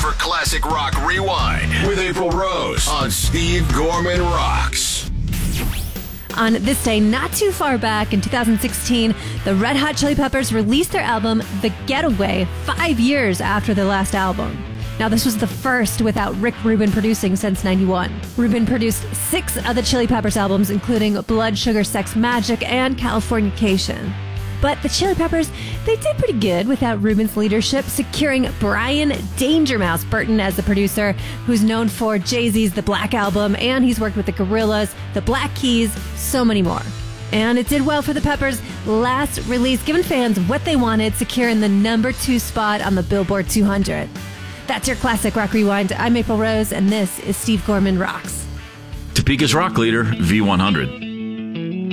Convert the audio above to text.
for Classic Rock Rewind with April Rose on Steve Gorman Rocks. On this day, not too far back in 2016, the Red Hot Chili Peppers released their album, The Getaway, 5 years after their last album. Now, this was the first without Rick Rubin producing since '91. Rubin produced 6 of the Chili Peppers albums, including Blood Sugar Sex Magik and Californication. But the Chili Peppers, they did pretty good without Rubin's leadership, securing Brian Danger Mouse Burton as the producer, who's known for Jay-Z's The Black Album, and he's worked with the Gorillaz, the Black Keys, so many more. And it did well for the Peppers' last release, giving fans what they wanted, securing the #2 spot on the Billboard 200. That's your Classic Rock Rewind. I'm April Rose, and this is Steve Gorman Rocks. Topeka's rock leader, V100.